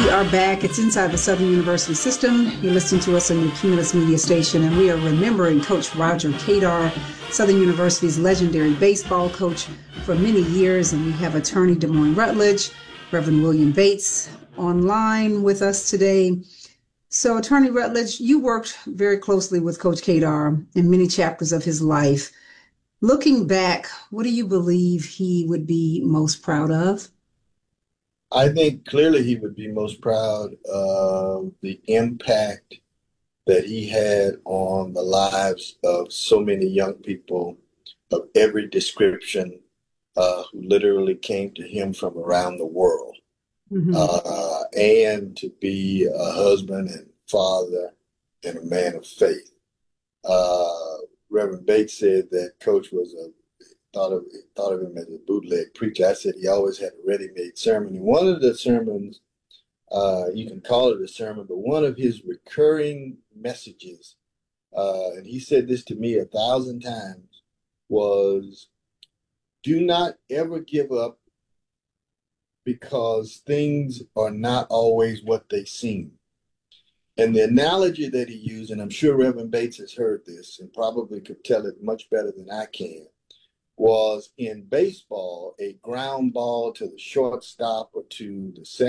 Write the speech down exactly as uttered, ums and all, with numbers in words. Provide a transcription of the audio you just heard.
We are back. It's inside the Southern University system. You're listening to us on the Cumulus Media Station, and we are remembering Coach Roger Kadar, Southern University's legendary baseball coach for many years. And we have attorney Demoyne Rutledge, Reverend William Bates, online with us today. So, Attorney Rutledge, you worked very closely with Coach Kadar in many chapters of his life. Looking back, what do you believe he would be most proud of? I think clearly he would be most proud of the impact that he had on the lives of so many young people of every description uh, who literally came to him from around the world. Mm-hmm. Uh, and to be a husband and father and a man of faith. Uh, Reverend Bates said that Coach was a thought of thought of him as a bootleg preacher. I said he always had a ready-made sermon. And one of the sermons, uh, you can call it a sermon, but one of his recurring messages, uh, and he said this to me a thousand times, was do not ever give up because things are not always what they seem. And the analogy that he used, and I'm sure Reverend Bates has heard this and probably could tell it much better than I can, was in baseball, a ground ball to the shortstop or to the